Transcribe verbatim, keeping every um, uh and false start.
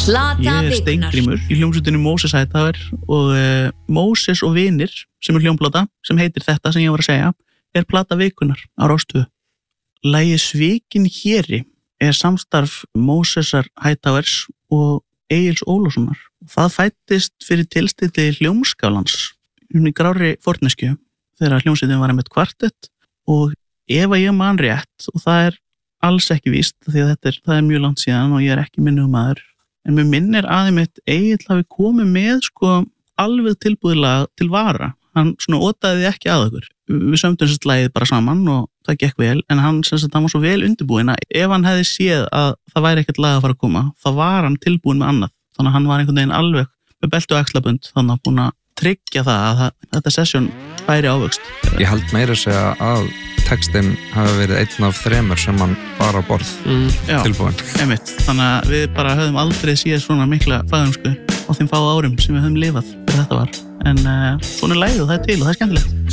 Plata Ég er Steingrímur í hljómsveitinni Moses Hightower og uh, Moses og vinir sem er hljómplata sem heitir þetta sem ég var að segja er plata vikunar á Rás tvö. Lagið Svikin héri er samstarf Mosesar Hightowers og Egils Ólafssonar. Það fættist fyrir tilstilli hljómskálans í grári forneskju þegar hljómsveitin var einmitt kvartett og ef að ég man rétt og það er alls ekki víst því að þetta er, það er mjög langt síðan og ég er ekki minnug maður en mér minnir að einmitt Egill hafi komið með sko alveg tilbúðilega til vara. Hann svona ótaði ekki að okkur. Við sömdum sérst lagið bara saman og það gekk vel en hann, sérst, hann var svo vel undirbúinn að ef hann hefði séð að það væri ekkert lag að fara að koma þá var hann tilbúinn með annað. Þannig að hann var einhvern veginn alveg með belti og axlabönd þannig að búin að tryggja það að það, þetta sesjón færi ávöxt. Ég held meira að segja að textinn hafi verið einn af þremur sem hann bara borð mm, tilbúinn. Einmitt. Þannig að við bara höfum aldrei séð svona mikla fagumsku á þeim fá árum sem við höfum lifað fyrir þetta var. En uh, svona er lagið og það er til og það er skemmtilegt.